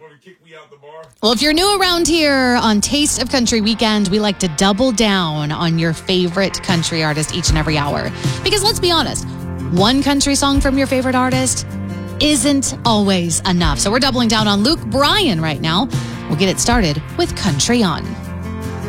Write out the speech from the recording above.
Well, if you're new around here on Taste of Country Weekend, we like to double down on your favorite country artist each and every hour. Because let's be honest, one country song from your favorite artist isn't always enough. So we're doubling down on Luke Bryan right now. We'll get it started with Country On.